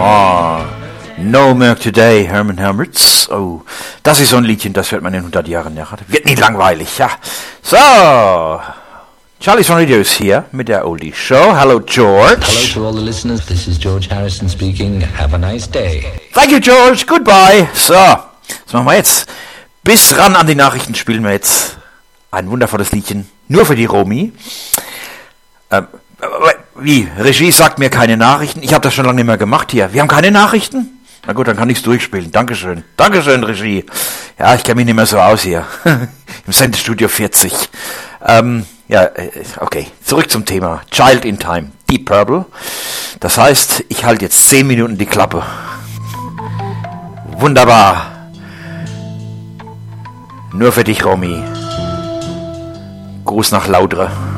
No Milk Today, Herman Hermits. Oh, das ist so ein Liedchen, das hört man in 100 Jahren nach. Wird nicht langweilig, ja. So, Charlie's on Radio ist hier mit der Oldie Show. Hello, George. Hello to all the listeners. This is George Harrison speaking. Have a nice day. Thank you, George. Goodbye. So, was machen wir jetzt? Bis ran an die Nachrichten spielen wir jetzt ein wundervolles Liedchen. Nur für die Romy. Wie? Regie sagt mir keine Nachrichten. Ich habe das schon lange nicht mehr gemacht hier. Wir haben keine Nachrichten? Na gut, dann kann ich es durchspielen. Dankeschön. Dankeschön, Regie. Ja, ich kenne mich nicht mehr so aus hier. Im Sendestudio 40. Ja, okay. Zurück zum Thema. Child in Time. Deep Purple. Das heißt, ich halte jetzt 10 Minuten die Klappe. Wunderbar. Nur für dich, Romy. Gruß nach Laudre.